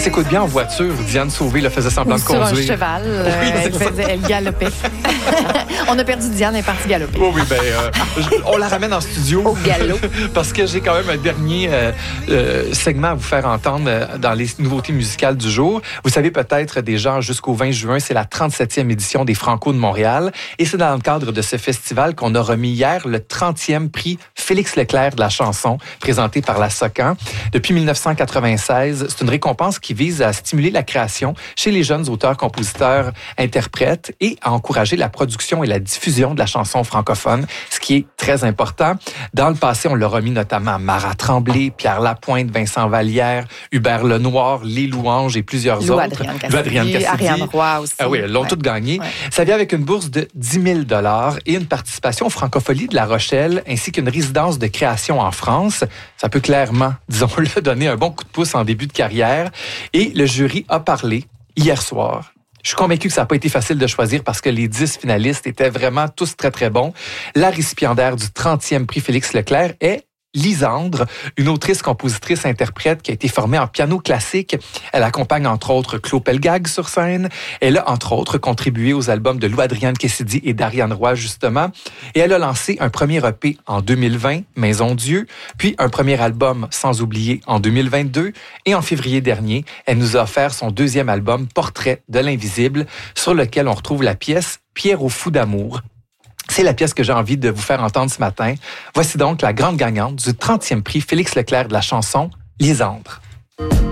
s'écoute bien en voiture. Diane Sauvé faisait semblant de conduire. Sur un cheval. Elle galopait. On a perdu Diane, elle est partie galoper. Oh oui, on la ramène en studio. Au galop. Parce que j'ai quand même un dernier segment à vous faire entendre dans les nouveautés musicales du jour. Vous savez peut-être déjà, jusqu'au 20 juin, c'est la 37e édition des Franco de Montréal. Et c'est dans le cadre de ce festival qu'on a remis hier le 30e prix Félix Leclerc de la chanson, présenté par la SOCAN. Depuis 1996, c'est une récompense qui vise à stimuler la création chez les jeunes auteurs, compositeurs, interprètes et à encourager la production et la diffusion de la chanson francophone, ce qui est très important. Dans le passé, on l'a remis notamment à Marat Tremblay, Pierre Lapointe, Vincent Vallière, Hubert Lenoir, Les Louanges et plusieurs autres. Adrienne Cassidy, Ariane Roy aussi. Ah oui, elles l'ont toutes gagné. Ouais. Ça vient avec une bourse de 10 000 $ et une participation aux Francopholies de La Rochelle, ainsi qu'une résidence de création en France. Ça peut clairement, disons-le, donner un bon coup de pouce en début de carrière. Et le jury a parlé hier soir. Je suis convaincu que ça n'a pas été facile de choisir parce que les 10 finalistes étaient vraiment tous très, très bons. La récipiendaire du 30e prix Félix Leclerc est Lisandre, une autrice, compositrice, interprète qui a été formée en piano classique. Elle accompagne entre autres Claude Pelgag sur scène. Elle a entre autres contribué aux albums de Louis-Adrienne Cassidy et d'Ariane Roy justement. Et elle a lancé un premier EP en 2020, Maison Dieu, puis un premier album Sans oublier en 2022. Et en février dernier, elle nous a offert son deuxième album Portrait de l'invisible, sur lequel on retrouve la pièce Pierre au fou d'amour. C'est la pièce que j'ai envie de vous faire entendre ce matin. Voici donc la grande gagnante du 30e prix Félix Leclerc de la chanson, Lisandre.